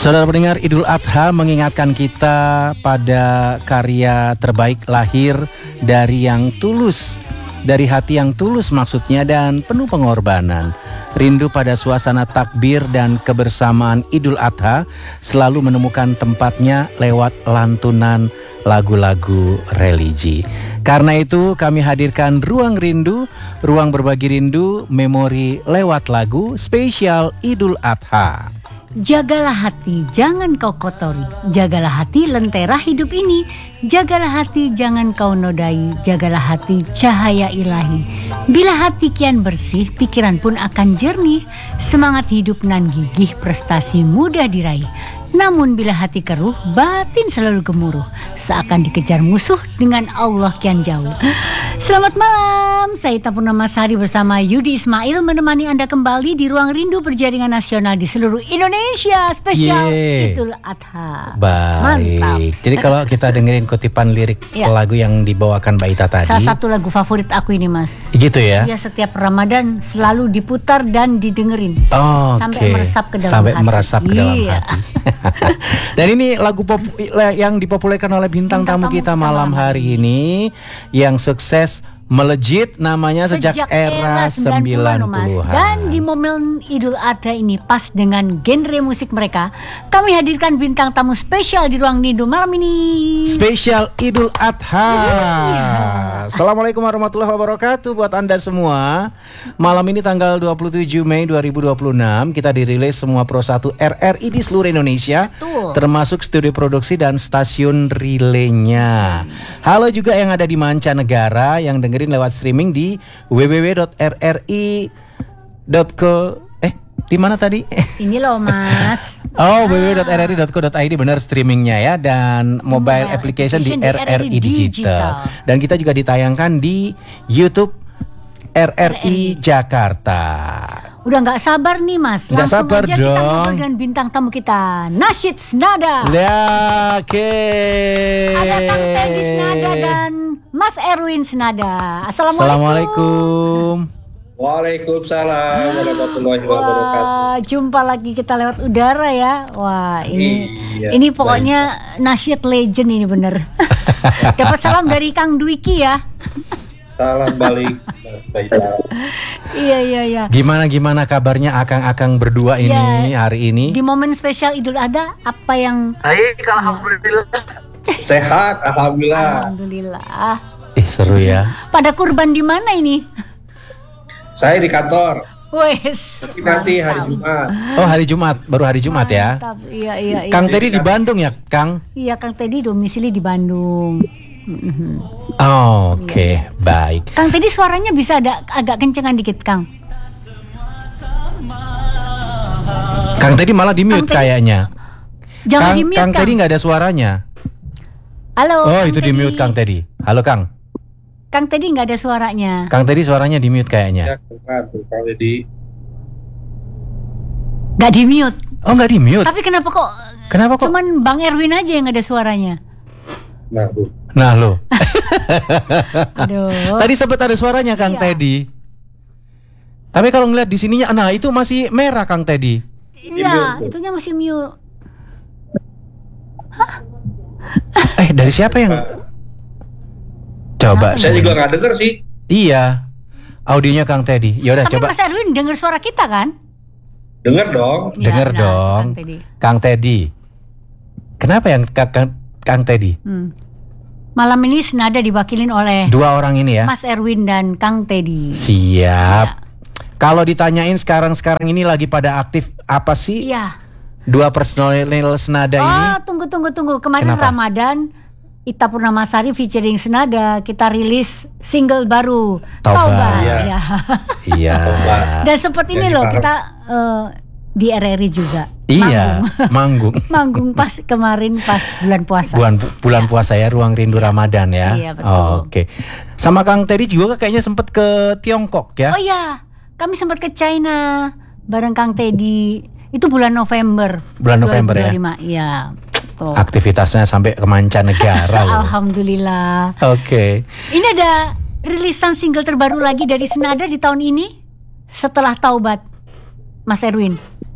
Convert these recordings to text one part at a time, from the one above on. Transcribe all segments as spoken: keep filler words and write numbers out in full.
Saudara pendengar, Idul Adha mengingatkan kita pada karya terbaik lahir dari yang tulus, dari hati yang tulus maksudnya, dan penuh pengorbanan. Rindu pada suasana takbir dan kebersamaan Idul Adha selalu menemukan tempatnya lewat lantunan lagu-lagu religi. Karena itu kami hadirkan Ruang Rindu, ruang berbagi rindu, memori lewat lagu spesial Idul Adha. Jagalah hati, jangan kau kotori. Jagalah hati, lentera hidup ini. Jagalah hati, jangan kau nodai. Jagalah hati, cahaya ilahi. Bila hati kian bersih, pikiran pun akan jernih. Semangat hidup nan gigih, prestasi mudah diraih. Namun bila hati keruh, batin selalu gemuruh. Seakan dikejar musuh, dengan Allah kian jauh. Selamat malam, saya Ita Purnamasari bersama Yudi Ismail menemani Anda kembali di Ruang Rindu Berjaringan Nasional di seluruh Indonesia. Spesial Yeay. Idul Adha. Baik. Mantap. Jadi kalau kita dengerin kutipan lirik Ya. lagu yang dibawakan Mbak Ita tadi, Salah satu lagu favorit aku ini, Mas. gitu ya? Iya, setiap Ramadan selalu diputar dan didengerin. Oh, Sampai oke. meresap ke dalam Sampai hati. meresap ke dalam Iya. hati. Dan ini lagu pop- yang dipopulerkan oleh bintang, Bintang tamu tamu kita kita malam malam hari ini, yang sukses melejit namanya sejak, era sembilan puluhan. Dan di momen Idul Adha ini pas dengan genre musik mereka, kami hadirkan bintang tamu spesial di Ruang Rindu malam ini. Spesial Idul Adha. Iya. Assalamualaikum warahmatullahi wabarakatuh buat Anda semua. Malam ini tanggal dua puluh tujuh Mei dua ribu dua puluh enam kita dirilis semua Pro satu R R I di seluruh Indonesia. Betul. Termasuk studio produksi dan stasiun relaynya. Halo juga yang ada di mancanegara yang dengerin lewat streaming di w w w dot r r i dot co. Eh, di mana tadi? Ini loh, Mas. Oh, w w w dot r r i dot co dot i d benar streamingnya ya, dan mobile, Mobile application, application di di R R I R R I Digital. Digital. Dan kita juga ditayangkan di YouTube R R I Jakarta. Udah nggak sabar nih, Mas. Nggak Langsung sabar aja kita dong. ngobrol dengan bintang tamu kita, Nasyid Snada. Ya, oke. Ada Kang Teddy Snada dan Mas Erwin Snada. Assalamualaikum. Assalamualaikum. Waalaikumsalam warahmatullahi wabarakatuh. Wah, jumpa lagi kita lewat udara ya. Wah, ini Iya, ini pokoknya nasyid legend ini bener. Dapat salam dari Kang Dwiki ya. Salam balik. Baik. Iya iya iya. Gimana gimana kabarnya akang-akang berdua ini Ya, hari ini? Di momen spesial Idul Adha apa yang Baik, alhamdulillah. Sehat, alhamdulillah. Alhamdulillah. Eh, seru ya. Pada kurban di mana ini? Saya di kantor. Wes. Tapi nanti hari Jumat. Oh, hari Jumat, baru hari Jumat ya. Mantap. Iya iya iya. Kang Teddy di Bandung ya, Kang? Iya, Kang Teddy domisili di Bandung. Mhm. Oh, oke, baik. Kang Teddy suaranya bisa ada agak kencengan dikit, Kang. Kang Teddy malah di mute Kang Teddy- kayaknya. Jangan Kang, di mute, Kang Kang. Teddy nggak ada suaranya. Halo. Oh, Kang itu di Teddy. mute Kang Teddy. Halo Kang. Kang Teddy nggak ada suaranya. Kang Teddy suaranya di mute Ya, kayaknya. kan, kalau di Nggak di mute. Oh, nggak di mute. Tapi kenapa kok? Kenapa kok? Cuman Bang Erwin aja yang ada suaranya. nah, Bu. Nah, lo. Aduh. Tadi sempat ada suaranya Kang Iya. Teddy. Tapi kalau ngeliat di sininya, nah itu masih merah Kang Teddy. Iya, mute. itunya masih mute. Eh, dari siapa yang? Coba. Saya juga nggak denger sih. Iya. Audionya Kang Teddy. Yaudah Tapi coba. Mas Erwin dengar suara kita kan? Denger dong. Iya, Dengar nah, dong. Kang Teddy. Kang Teddy. Kenapa yang Kang, Kang, Kang Teddy? Hmm. Malam ini senada diwakilin oleh Dua orang ini ya. Mas Erwin dan Kang Teddy. Siap. Ya. Kalau ditanyain sekarang-sekarang ini lagi pada aktif apa sih? Iya. Dua personil senada ini? Oh, tunggu tunggu tunggu. Kemarin Kenapa? Ramadan Ita Purnamasari featuring Senada, kita rilis single baru Taubat. Iya. Ya. Iya. Dan sempat ini Jadi loh parah. kita eh, di R R I juga. Iya, Manggung. manggung. Manggung pas kemarin pas bulan puasa. Bulan bulan puasa ya, Ruang Rindu Ramadan ya. Iya, betul. Oh, oke. Sama Kang Teddy juga kayaknya sempat ke Tiongkok ya. Oh iya, kami sempat ke China bareng Kang Teddy. Itu bulan November. Bulan November ya? dua ribu dua puluh lima, iya. Tuh. Aktivitasnya sampai ke mancanegara loh. Alhamdulillah. Oke. Ini ada rilisan single terbaru lagi dari Senada di tahun ini setelah Taubat, Mas Erwin.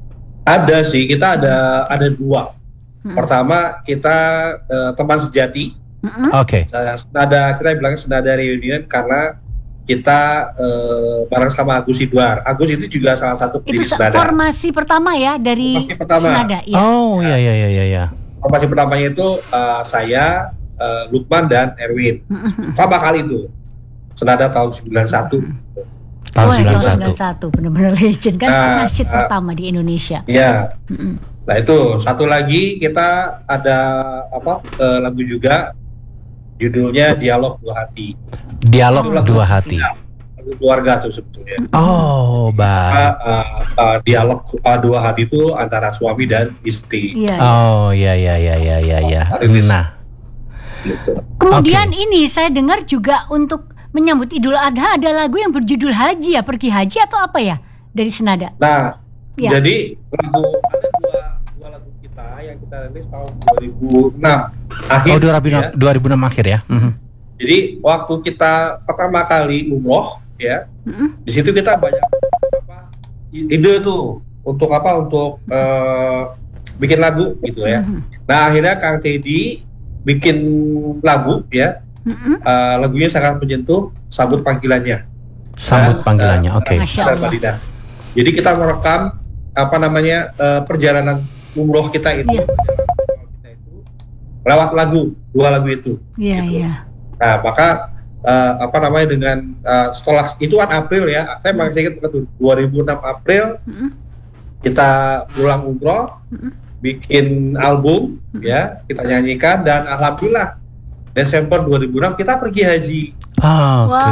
Ada sih, kita ada ada dua. Mm-mm. Pertama kita eh, teman sejati. Mm-mm. Oke. Eh, senada kita bilangnya senada reunion karena kita eh, bareng sama Agus Idwar. Agus itu juga salah satu Itu pendiri se- senada. formasi pertama ya dari Formasi pertama. Senada. Ya. Oh iya iya iya iya. iya. Formasi pertamanya itu eh, saya, eh, Lukman dan Erwin. Mm-mm. Pertama kali itu. Senada tahun sembilan puluh satu. Tahun Wah, sembilan puluh satu. sembilan puluh satu benar-benar legend kan, Nah, nasyid uh, pertama di Indonesia. Iya. Mm-mm. Nah itu satu lagi kita ada apa eh, lagu juga judulnya Dialog Dua Hati. Dialog Itu lagu- dua hati. Lagu keluarga tuh sebetulnya. Oh, baik. Uh, uh, uh, dialog uh, dua hati itu antara suami dan istri. Iya. iya. Oh iya iya iya iya iya iya. Rilis. Nah, Gitu. Kemudian ini saya dengar juga untuk menyambut Idul Adha ada lagu yang berjudul Haji ya, pergi haji atau apa ya dari Senada? Nah, Ya. jadi lagu ada dua, dua lagu kita yang kita rilis tahun dua ribu enam akhir. oh dua ribu enam, ya. dua ribu enam akhir ya. Mhm. Jadi waktu kita pertama kali umroh ya, Mm-mm. di situ kita banyak apa ide tuh untuk apa untuk eh, bikin lagu gitu ya. Mhm. Nah akhirnya Kang Teddy bikin lagu ya, Mm-mm. eh, lagunya sangat menyentuh, Sambut Panggilannya. Sambut Nah, panggilannya. eh, Oke. Masya ada Allah. Mbak Dina. Jadi kita merekam apa namanya eh, perjalanan umroh kita itu, Iya. kita itu lewat lagu, dua lagu itu. Iya Gitu. iya. Nah maka eh, apa namanya dengan eh, setelah itu kan April ya, saya masih ingat betul dua ribu enam April Mm-mm. kita pulang umroh, Mm-mm. bikin album ya, kita nyanyikan dan alhamdulillah Desember dua ribu enam kita pergi haji. Oke. Wah,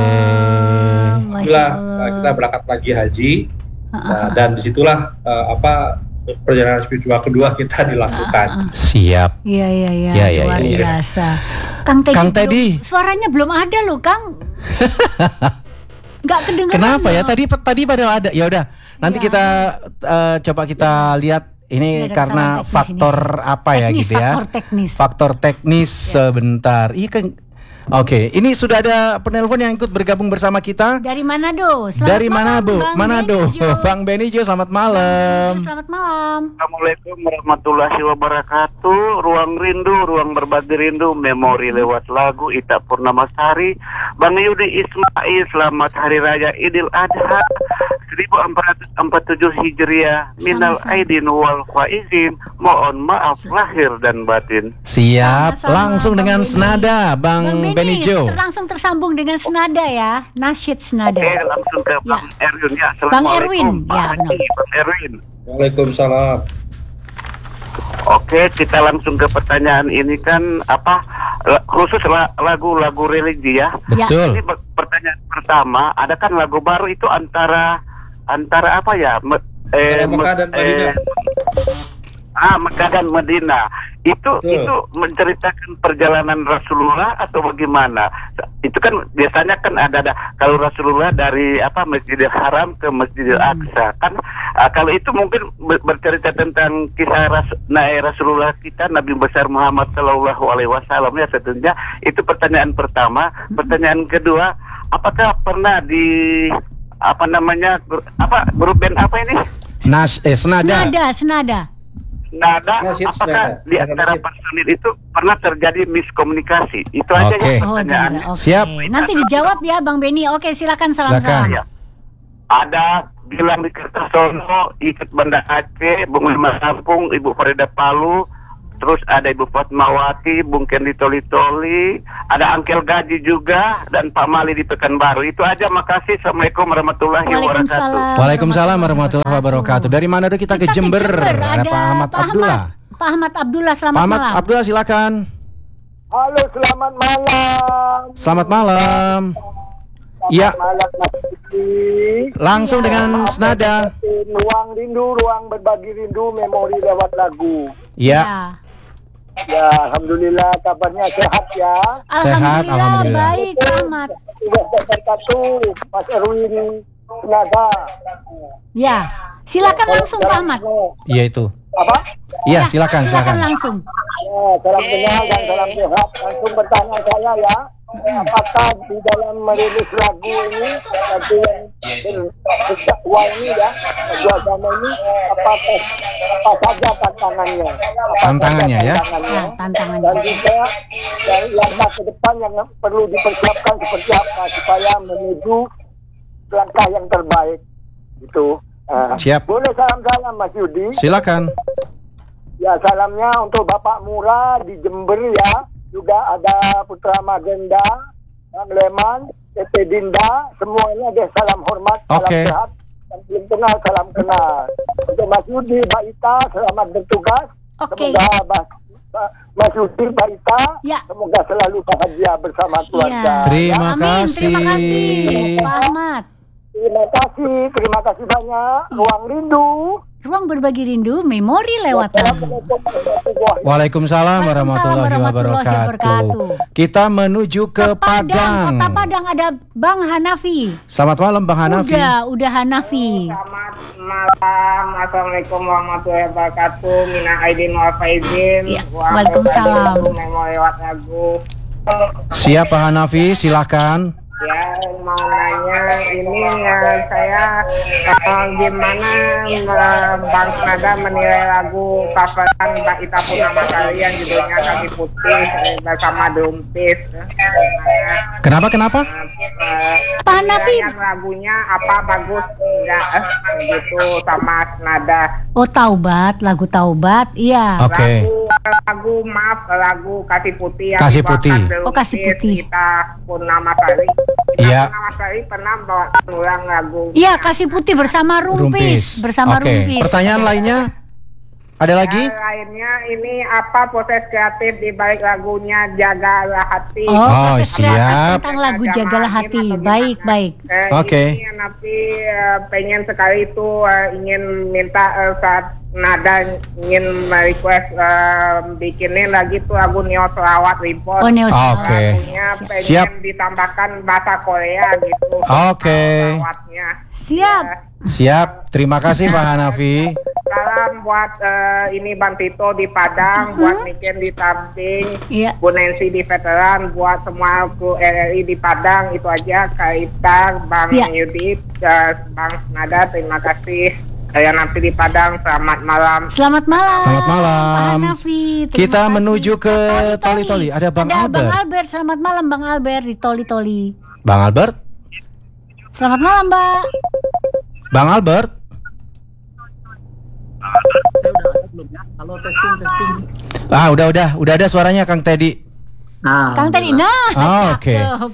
Masya Alhamdulillah Allah. uh, kita berangkat lagi haji. Ah, Nah, ah, dan disitulah uh, apa perjalanan spiritual kedua kita dilakukan. ah, ah. Siap. Iya iya iya, Iya, iya, luar iya, iya. biasa. Kang Teddy, Kang belum- Teddy. suaranya belum ada loh, Kang. Nggak kedengeran. Kenapa ya? loh. Tadi tadi pada ada. Ya udah. Nanti Iya. kita eh, coba kita lihat ini Iya, ada karena kesalahan teknis faktor apa ya Teknis, gitu ya. Faktor teknis. Faktor teknis sebentar. Iya kan. Oke, ini sudah ada penelpon yang ikut bergabung bersama kita. Dari Manado. Selamat Dari malam, Manado, Bang Manado. Benijo. Bang Benijo, selamat malam. Selamat malam. Assalamualaikum warahmatullahi wabarakatuh. Ruang rindu, ruang berbagi rindu, memori lewat lagu Ita Purnamasari. Bang Yudi Ismail, selamat Hari Raya Idul Adha seribu empat ratus empat puluh tujuh Hijriah. Minal Sama-sama. aidin wal faizin. Mohon maaf lahir dan batin. Siap, Sama-sama, langsung Bang dengan Beni. senada Bang, Bang Beni, Benijo. ter- langsung tersambung dengan senada ya. Nasyid senada. Oke, langsung ke Bang Erwin ya. Bang Erwin, Assalamualaikum. ya, Bang benar. Bang Erwin. Waalaikumsalam. Oke, kita langsung ke pertanyaan ini kan apa la- khusus la- lagu-lagu religi ya. Betul. Ini per- pertanyaan pertama, ada kan lagu baru itu antara antara apa ya? Me- Antara Mekah dan me- Madinah. ah, Mekah dan Madinah. Itu Betul. itu menceritakan perjalanan Rasulullah atau bagaimana? Itu kan biasanya kan ada ada kalau Rasulullah dari apa Masjidil Haram ke Masjidil Aqsa kan ah, kalau itu mungkin ber- bercerita tentang kisah ras, naik Rasulullah kita Nabi besar Muhammad Shallallahu Alaihi Wasallam ya tentunya itu pertanyaan pertama. Pertanyaan kedua, apakah pernah di apa namanya gru- apa grup band apa ini? Nas eh senada. Senada, senada. Nada, Nasyid apakah senada. di antara Nasyid. personil itu pernah terjadi miskomunikasi? Itu aja Oke. ya Oh, pertanyaan. tidak. Oke. Siap. Nanti dijawab ya, Bang Beni. Oke, silakan Silakan. salam-salam. Ya. Ada bilang di Kertosono, ikut Banda Aceh, Bung Lima Lampung, Ibu Farida Palu, terus ada Ibu Fatmawati, Bung Kendi Toli-Toli, ada Angkel Gaji juga, dan Pak Mali di Pekanbaru. Itu aja, makasih. Assalamualaikum warahmatullahi wabarakatuh. Waalaikumsalam. Waalaikumsalam warahmatullahi wabarakatuh. Dari mana dulu kita, ke Kita Jember? Ada Pak Ahmad Pak Abdullah. Ahmad. Pak Ahmad Abdullah, selamat Pak Ahmad malam. Abdullah silakan. Halo, selamat malam. Selamat malam. Iya, Malam Mas Diki. langsung dengan senada. Ruang rindu, ruang berbagi rindu, memori lewat lagu. Ya, Ya, alhamdulillah kabarnya sehat ya. Sehat, Alhamdulillah, alhamdulillah. baik, Pak Ahmad. Sudah berkatu, Mas Erwin Senada. Ya, silakan langsung Pak Ahmad. iya itu. Apa? Iya, silakan, Silakan silakan. langsung. Ya, salam Yeay. kenal dan salam sehat. Langsung bertanya saya ya, apakah di dalam merilis lagu ini lagu yang berdakwah ini ya, lagu agama ini apa apa saja tantangannya? Apa Tantangannya saja ya? tantangannya? Nah, tantangannya. Dan juga dari langkah ke depan yang perlu dipersiapkan seperti apa supaya menuju langkah yang terbaik gitu. Nah, Siap. boleh salam-salam Mas Yudi? Silakan. Ya, salamnya untuk Bapak Mura di Jember ya. Juga ada Putra Magenda, Bang Leman, Tete Dinda, semuanya deh salam hormat, salam Oke. sehat. Dan belum kenal, salam kenal. Untuk Mas Yudi, Mbak Ita, selamat bertugas. Oke. Semoga Mas, Mas Yudi, Mbak Ita, Ya. semoga selalu bahagia bersama keluarga. Iya. Terima Amin, kasih. terima kasih Pak Ahmad. Terima kasih, terima kasih banyak. Ruang Rindu. Ruang berbagi rindu, memori lewat lagu. Assalamualaikum warahmatullahi Waalaikumsalam warahmatullahi wabarakatuh. Kita menuju ke Padang. Kota Padang ada Bang Hanafi. Selamat malam Bang Hanafi. Udah, udah Hanafi. Selamat malam, assalamualaikum warahmatullahi wabarakatuh. Mina Aidin wal Faizin. Ya, waalaikumsalam. Mau lewat lagu. Siap Pak Hanafi, silakan. Ya, mau nanya ini ya, saya uh, gimana uh, Bang Nada menilai lagu coveran Mbak Ita Purnamasari yang judulnya Kaki Putih eh, bersama Drumpis. Kenapa kenapa? Pak Hanafi. Lagunya apa bagus enggak eh, gitu sama Nada. Oh, Taubat, lagu Taubat. Iya. Oke. Lagu, lagu maaf lagu Kasih Putih yang Kasih dibawakan Putih. Drumpis, Oh, Kasih Putih. Kita Purnamasari. Iya. Purnamasari pernah bawa ulang lagu. Iya, Kasih Putih bersama Rumpis, bersama Oke. Rumpis. Pertanyaan lainnya? Ada lagi? Yang lainnya ini apa proses kreatif di balik lagunya Jagalah Hati. Oh, Oh, proses kreatif siap. tentang lagu Jagalah Hati. Atau gimana? Baik, baik. Eh, Oke. Ini Napi eh, pengen sekali itu eh, ingin minta eh, saat Nada ingin request eh, bikinin lagi tuh lagu Neo Selawat Reborn. Oh, Neo Selawat. Oke. Lagunya pengen Siap. ditambahkan bahasa Korea gitu. Oke. Selawatnya. Siap. Siap. Terima kasih Pak Hanafi. Salam buat eh, ini Bang Tito di Padang, buat Niken di Tamping, Iya. Bu Nancy di Veteran, buat semua kru R R I di Padang. Itu aja, Kaita, Bang Iya. Yudi, eh, Bang Nada, terima kasih. Saya nanti di Padang, selamat malam. Selamat malam. Selamat malam. Pak Hanafi. Terima Kita kasih. menuju ke Toli-Toli. Ada Bang Ada Albert. Bang Albert. Selamat malam Bang Albert di Toli-Toli. Bang Albert? Selamat malam, Mbak. Bang Albert? Ah, udah udah, udah ada suaranya Kang Teddy. Kang Teddy. Nah. Ah, oke. cakep.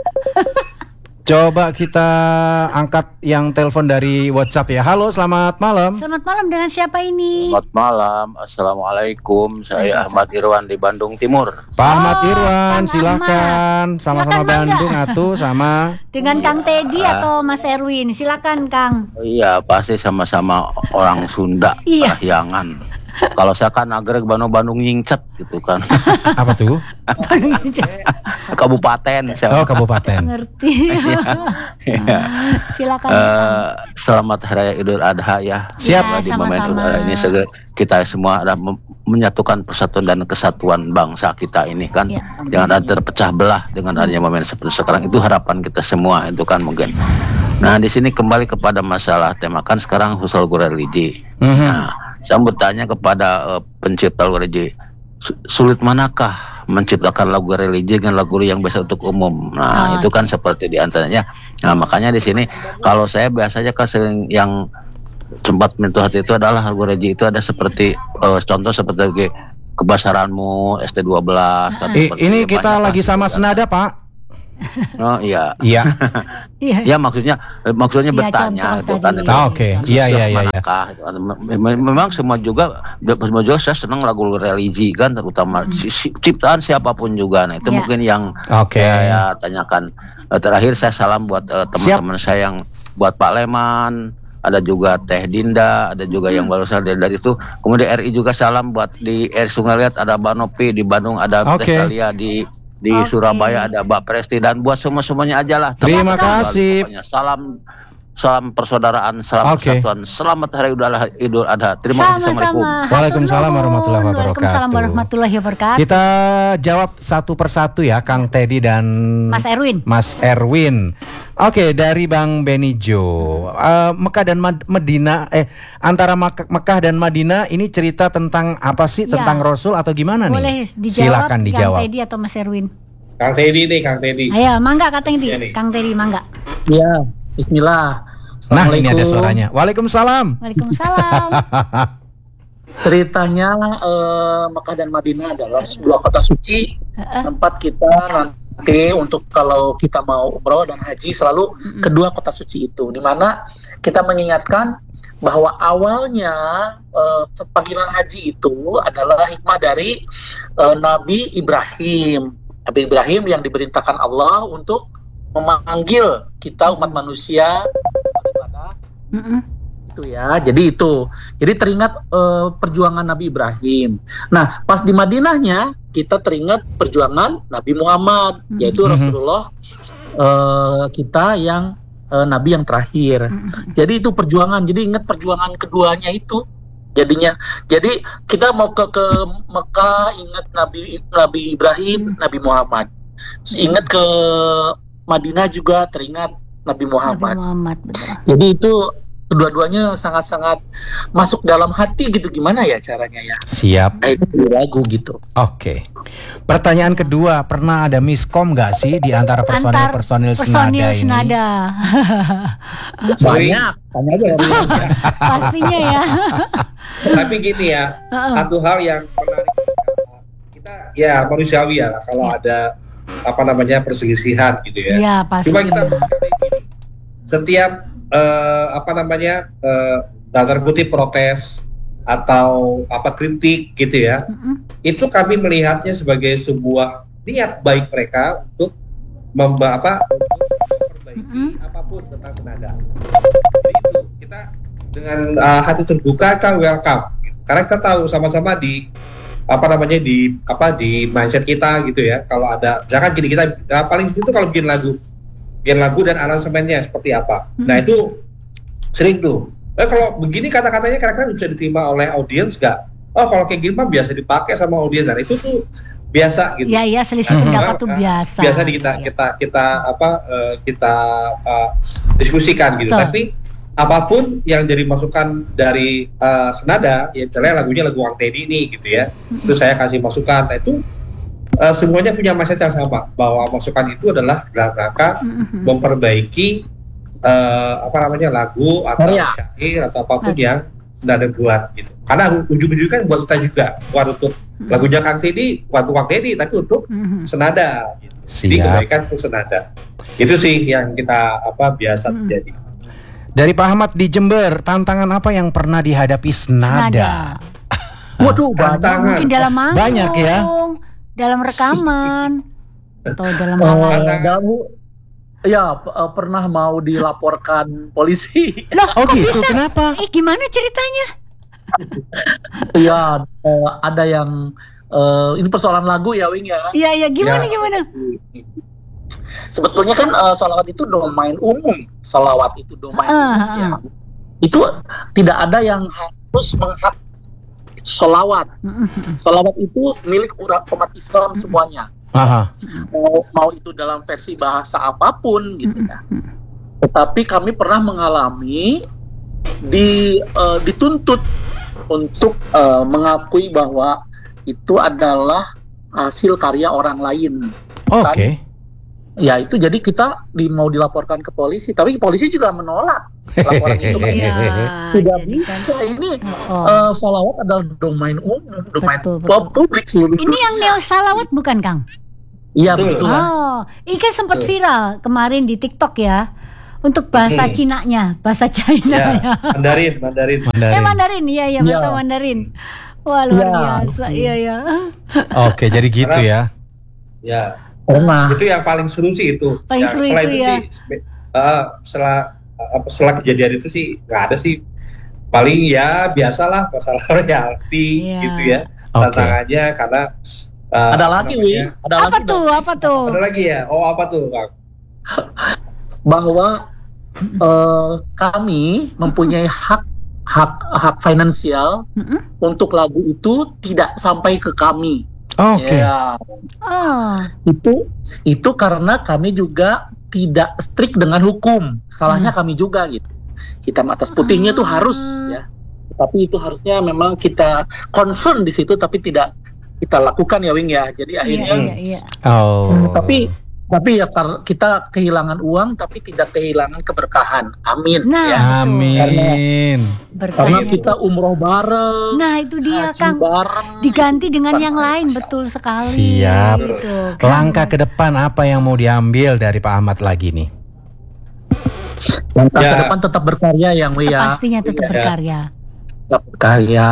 Coba kita angkat yang telepon dari WhatsApp ya. Halo, selamat malam. Selamat malam, dengan siapa ini? Selamat malam, assalamualaikum. Saya Ahmad Irwan di Bandung Timur. Pak Ahmad Oh, Irwan, Kang silakan. Sama-sama Silakan, Bangga. Bandung atuh sama. Dengan Kang Teddy Ah. atau Mas Erwin? Silakan, Kang. Iya, pasti sama-sama orang Sunda, Iya. Kahyangan. Kalau saya kan agreg Bandung-Bandung nyingcet gitu kan. Apa tuh? Kabupaten saya. Oh, kabupaten. Ngerti. Iya. Silakan. Eh, Kang. selamat Hari Raya Idul Adha ya. Siap. Ya, Di momen sama-sama. Idul Adha ini segera kita semua ada mem- menyatukan persatuan dan kesatuan bangsa kita ini kan. Ya. Jangan ada terpecah belah dengan adanya momen seperti sekarang. Itu harapan kita semua itu kan mungkin. Nah, di sini kembali kepada masalah tema kan sekarang usul religi. Mhm. Nah, saya bertanya kepada uh, pencipta lagu religi, su- sulit manakah menciptakan lagu religi dengan lagu yang biasa untuk umum? Nah, Oh, itu kan seperti di antaranya. Nah, makanya di sini kalau saya biasanya kan sering yang sempat menyentuh hati itu adalah lagu religi itu ada seperti uh, contoh seperti Kebasaranmu S T dua belas. kan I- seperti ini banyak kita kan lagi sama juga. senada, Pak. Oh iya. Iya. Iya. Ya maksudnya eh, maksudnya Iya, bertanya contoh itu tadi. kan. Ah, oke. Iya, iya, iya, iya. Manakah? Mem- Memang semua juga semua juga saya senang lagu religi kan, terutama si- si- ciptaan siapapun juga. Nah, itu Iya. mungkin yang Oke. saya tanyakan. Eh, Terakhir saya salam buat eh, teman-teman saya yang buat Pak Leman, ada juga Teh Dinda, ada juga yang baru saja dari, dari itu. Kemudian R I juga salam buat di R Sungai Liat ada Banopi, di Bandung ada Oke. Teh Salia, di di Oke. Surabaya ada Mbak Presti, dan buat semua semuanya aja lah. Terima Teman-teman, kasih. pokoknya salam salam persaudaraan, salam Oke. persatuan. Selamat Hari Idul Adha. Idul Adha. Terima kasih. Assalamualaikum. Sama-sama. Waalaikumsalam Hatur nuhun. warahmatullahi wabarakatuh. Waalaikumsalam warahmatullahi wabarakatuh. Kita jawab satu persatu ya, Kang Teddy dan Mas Erwin. Mas Erwin. Oke, dari Bang Benijo. Eh, Mekah dan Mad- Medina, eh antara Mak- Mekah dan Madinah ini cerita tentang apa sih? Ya. Tentang Rasul atau gimana Boleh nih? dijawab Silakan Kang dijawab. Teddy atau Mas Erwin? Kang Teddy nih, Kang Teddy. Ayo, mangga Kang Teddy. Iya nih. Kang Teddy mangga. Ya, bismillah. Nah, ini ada Assalamualaikum. suaranya. Waalaikumsalam. Waalaikumsalam. Ceritanya eh, Mekah dan Madinah adalah sebuah kota suci, Heeh. tempat kita nanti untuk kalau kita mau umroh dan haji selalu Mm-mm. kedua kota suci itu, di mana kita mengingatkan bahwa awalnya eh, panggilan haji itu adalah hikmah dari eh, Nabi Ibrahim. Nabi Ibrahim yang diperintahkan Allah untuk memanggil kita umat manusia beribadah Mm-mm. itu ya. Jadi itu. Jadi teringat eh, perjuangan Nabi Ibrahim. Nah, pas di Madinahnya kita teringat perjuangan Nabi Muhammad, Mhm. yaitu Mhm. Rasulullah eh, kita yang eh, Nabi yang terakhir. Mm-mm. Jadi itu perjuangan. Jadi ingat perjuangan keduanya itu. Jadinya, jadi kita mau ke ke Mekah ingat Nabi Nabi Ibrahim, Nabi Muhammad. Ingat ke Madinah juga teringat Nabi Nabi Muhammad. Muhammad, betul. Jadi itu kedua-duanya sangat-sangat masuk dalam hati gitu. Gimana ya caranya ya? Siap. Kayak itu lagu gitu. Oke. Pertanyaan kedua, pernah ada miskom nggak sih di antara personil-personil Antar senada personil ini? senada. Sorry. Banyak. Tanya aja dari Pastinya ya. Tapi gini ya, Heeh. satu hal yang menarik kita ya manusiawi ya lah kalau Ya. ada apa namanya perselisihan gitu ya. Ya, pasti. Cuma kita berpikir gini, setiap eh, apa namanya eh, tanda kutip protes atau apa kritik gitu ya, Mm-mm. itu kami melihatnya sebagai sebuah niat baik mereka untuk memba apa untuk memperbaiki Mm-mm. apapun tentang senada. Jadi itu kita dengan uh, hati terbuka kita welcome, gitu. Karena kita tahu sama-sama di apa namanya di apa di mindset kita gitu ya. Kalau ada misalkan gini kita uh, paling itu kalau bikin lagu, bikin lagu dan aransemennya seperti apa. Hmm. Nah itu sering tuh. Eh kalau begini kata-katanya kira-kira bisa diterima oleh audiens nggak? Oh kalau kayak gini mah biasa dipakai sama audiens. Nah itu tuh biasa gitu. Ya, ya, selisih Nah, pendapat nah, tuh nah, biasa. Biasa di kita Ya. kita kita apa eh, kita uh, diskusikan gitu. Betul. Tapi apapun yang jadi masukan dari uh, senada, ya misalnya lagunya lagu Kang Teddy ini gitu ya. Itu saya kasih masukan. Nah itu uh, semuanya punya mindset yang sama bahwa masukan itu adalah dalam rangka Mm-mm. memperbaiki uh, apa namanya lagu atau Karya. syair atau apapun Betul. yang senada buat gitu. Karena ujung-ujungnya kan buat kita juga, bukan untuk lagunya Kang Teddy, bukan untuk Kang Teddy, tapi untuk Mm-mm. senada gitu. Jadi Siap. kebaikan untuk senada. Itu sih yang kita apa biasa Hmm. terjadi. Dari Pak Ahmad di Jember, tantangan apa yang pernah dihadapi senada? Nada. Waduh, banyak. Tantangan. Mungkin dalam manggung, Banyak ya. dalam rekaman, atau dalam Eh, hal lain. Tantangan. dalam ya p- eh, pernah mau dilaporkan polisi. Loh, Oh kok gitu, bisa? kenapa? Eh, gimana ceritanya? Ya, eh, ada yang eh, ini persoalan lagu ya, Wing ya. Iya, iya, gimana, Ya. gimana? Sebetulnya kan eh, salawat itu domain umum. Salawat itu domain Ah, umum ah, ya. ah. Itu tidak ada yang harus menghak salawat. Mm-mm. Salawat itu milik urat umat Islam semuanya. Aha. Mau mau itu dalam versi bahasa apapun gitu ya. Tetapi kami pernah mengalami di eh, dituntut untuk eh, mengakui bahwa itu adalah hasil karya orang lain. Oke. Ya itu jadi kita di, mau dilaporkan ke polisi, tapi polisi juga menolak laporan itu. Kan Iya, tidak jadi kan- bisa ini Oh. eh, salawat adalah domain umum, domain Betul, betul. publik seluruh. Ini yang neo salawat bukan, Kang? Iya Betul. betul. Oh, ini kan sempat Betul. viral kemarin di TikTok ya. Untuk bahasa Hmm. Cina-nya, bahasa China Ya, ya. Mandarin, Mandarin. Eh Mandarin. Mandarin, iya iya bahasa Iya. Mandarin. Wah luar Iya. biasa, iya iya. Oke, jadi gitu Karena- ya. Ya, Pernah. itu yang paling seru sih itu. Paling Yang seru setelah itu ya. sih, spe- eh, setelah apa setelah kejadian itu sih nggak ada sih. Paling ya biasalah masalah royalti Iya. gitu ya. Oke. Tantangannya karena eh, Ada apa lagi, namanya, Wi. Ada Apa lagi tuh? Apa tuh? Ada lagi ya? Oh apa tuh, Kang? bahwa eh, kami mempunyai hak hak hak finansial Mm-mm. untuk lagu itu tidak sampai ke kami. Oke. Ya, Oh. itu itu karena kami juga tidak strict dengan hukum. Salahnya kami juga gitu. Hitam atas putihnya tuh harus ya. Tapi itu harusnya memang kita concern di situ, tapi tidak kita lakukan ya Wing ya. Jadi akhirnya Iya, iya, iya. Oh. Hmm, tapi tapi ya kar- kita kehilangan uang tapi tidak kehilangan keberkahan. Amin. Nah, Ya. betul. Amin. Karena Berkahnya kita tuh. umroh bareng, Nah, itu dia haji Kang. bareng. Diganti dengan Bukan yang main, lain, Masya betul sekali. Siap. Gitu, Kang. Langkah ke depan apa yang mau diambil dari Pak Ahmad lagi nih? Allah. Langkah Ya. ke depan tetap berkarya yang ya. Pastinya tetap Iya. berkarya. Tetap berkarya.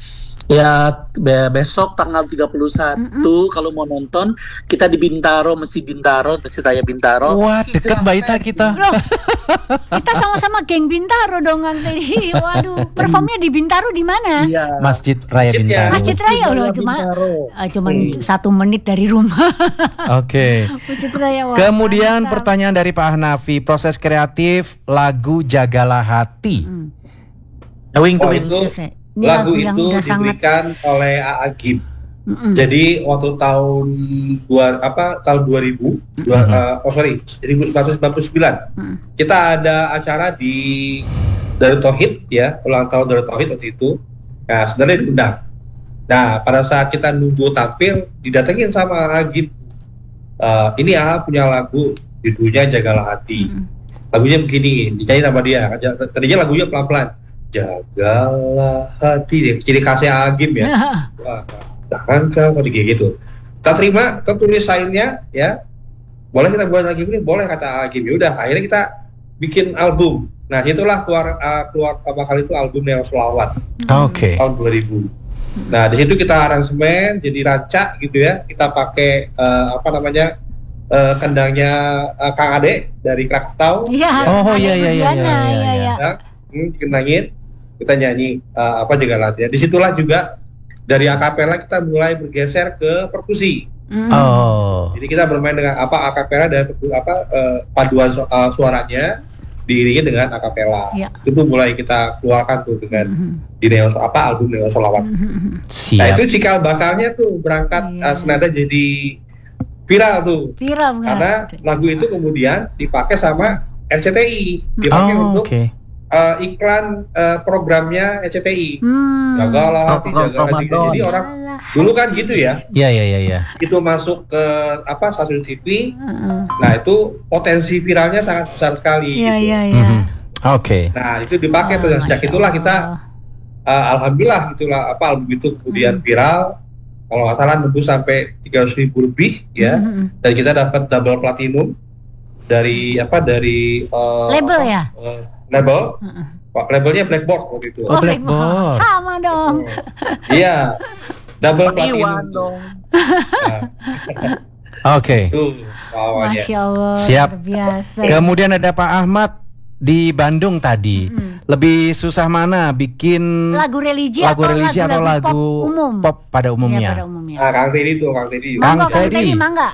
Ya be- besok tanggal tiga puluh satu kalau mau nonton kita di Bintaro, Mesti Bintaro, Mesti Raya Bintaro. Wah, deket Baita kita. Loh, kita sama-sama geng Bintaro dong, Kang Teddy. Waduh, performnya di Bintaro di mana? Iya. Masjid Raya Masjid ya. Bintaro. Masjid Raya loh, Raya cuma Bintaro. eh, cuman satu menit dari rumah. Oke. Masjid Raya. wah, Kemudian mantap. pertanyaan dari Pak Hanafi, proses kreatif lagu Jagalah Hati. Hmm. Wing Oh, Wing. itu Terus, ya, ini lagu yang itu udah sangat. diberikan oleh A A Gim. Mm-mm. Jadi waktu tahun dua apa tahun dua ribu, dua, Mhm. eh, oh sorry, seribu sembilan ratus sembilan puluh sembilan Mm. kita ada acara di Darut Tauhid ya, ulang tahun Darut Tauhid waktu itu. Nah, sebenarnya diundang. Nah, pada saat kita nunggu tampil, didatengin sama A A Gim. Eh, ini A A punya lagu judulnya Jagalah Hati. Mm. Lagunya begini, dinyanyi sama dia. Tadinya lagunya pelan-pelan. Jagalah hati, jadi kasih Agim ya. Wah, jangan kau kayak gitu. Kita terima, kita tulis sainnya ya. Boleh kita buat lagi ini, boleh kata Agim. Ya udah, akhirnya kita bikin album. Nah, itulah keluar uh, keluar pertama kali itu album Neo Solawat Oke. tahun dua ribu. Nah, di situ kita aransemen jadi rancak gitu ya. Kita pakai uh, apa namanya? Uh, kendangnya uh, Kang Ade dari Krakatau. Iya. Oh, ada iya, iya, iya, Budiana, iya, iya, iya, iya. Ya, hmm, dikenangin, kita nyanyi uh, apa juga latihan. Disitulah juga dari akapela kita mulai bergeser ke perkusi. Mm. Oh. Jadi kita bermain dengan apa akapela dan perku- apa uh, paduan su- uh, suaranya diiringi dengan akapela. Ya. Itu mulai kita keluarkan tuh dengan Mhm. di Neo apa album Neo Solawat. Mhm. Nah Siap. itu cikal bakalnya tuh berangkat Iya. uh, senada jadi viral tuh. Viral banget. Karena lagu itu kemudian dipakai sama R C T I, dipakai Oh, untuk oke. uh, iklan uh, programnya R C T I. Hmm. Jagalah hati, Oh, jagalah hati. Ramadan. Jadi orang dulu kan gitu ya, Iya, iya, iya, iya. itu masuk ke apa stasiun T V. Heeh. Nah itu potensi viralnya sangat besar sekali. Iya, gitu. iya, iya. Mhm. Oke. Nah itu dipakai tuh. Oh, Sejak Masya itulah kita, Allah. uh, alhamdulillah itulah apa album itu kemudian Hmm. viral. Kalau nggak salah nembus sampai tiga ratus ribu lebih ya. Mhm. Dan kita dapat double platinum dari apa dari uh, Label apa, ya? uh, label. Heeh. Pak, labelnya Blackboard waktu itu. Oh, Blackboard. Sama dong. Iya. Double Pak Iwan platinum. dong. Nah, Oke. itu awalnya. Masya Allah. Siap. Luar biasa. Kemudian ada Pak Ahmad di Bandung tadi. Mm. Lebih susah mana bikin Lagu religi lagu atau religi atau lagu-lagu lagu pop umum? pop pada Iya, umumnya? pada umumnya. Nah, Kang Teddy tuh, Kang Teddy. Kang Mangga, Kang Teddy. Teddy, mangga.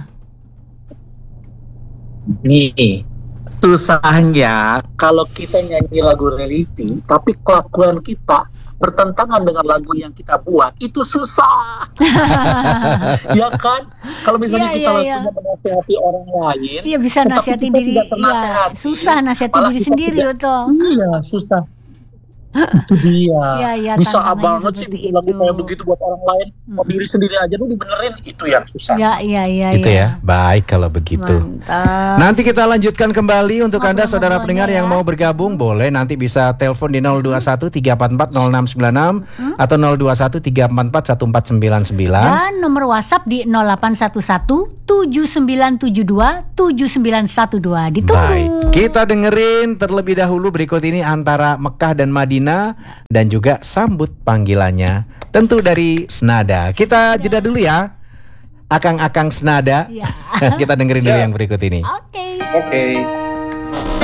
Nih, susahnya kalau kita nyanyi lagu religi, tapi kelakuan kita bertentangan dengan lagu yang kita buat, itu susah. Ya kan? Kalau misalnya Iya, kita iya, lakunya menasehati orang lain, Iya bisa Tetapi nasihati kita diri. tidak Iya, ternasehati, susah nasihati malah diri kita sendiri, tidak- betul. iya susah. Itu dia. Iya, iya, Bisa tantangannya banget sih seperti bikin lagu itu. kayak begitu buat orang lain, mau Mm. diri sendiri aja lu dibenerin, itu yang susah. Iya, iya, iya. Itu iya. ya. Baik kalau begitu. Mantap. Nanti kita lanjutkan kembali untuk Anda Ngobrol-ngobrolnya saudara pendengar yang ya. mau bergabung, boleh nanti bisa telepon di nol dua satu tiga empat empat nol enam sembilan enam atau nol dua satu tiga empat empat satu empat sembilan sembilan. Dan nomor WhatsApp di nol delapan satu satu tujuh sembilan tujuh dua tujuh sembilan satu dua. Ditunggu. Baik, kita dengerin terlebih dahulu berikut ini antara Mekah dan Madinah dan juga sambut panggilannya tentu dari Senada. Kita jeda dulu ya, akang-akang Senada. Iya. Kita dengerin dulu Ya. yang berikut ini. Oke. Oke.